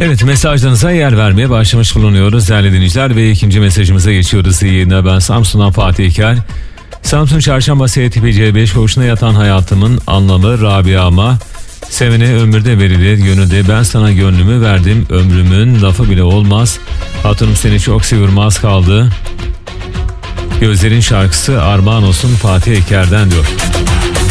Evet, mesajlarınıza yer vermeye başlamış bulunuyoruz değerli dinleyiciler ve ikinci mesajımıza geçiyoruz. İyi yayınlar. Ben Samsun'dan Fatih İker. Samsun Çarşamba STP-C5 hoşuna yatan hayatımın anlamı Rabia'ma. Sevene ömürde verilir gönülde, ben sana gönlümü verdim, ömrümün lafı bile olmaz. Hatunum seni çok seviyorum, az kaldı. Gözlerin şarkısı armağan olsun Fatih İker'den diyor.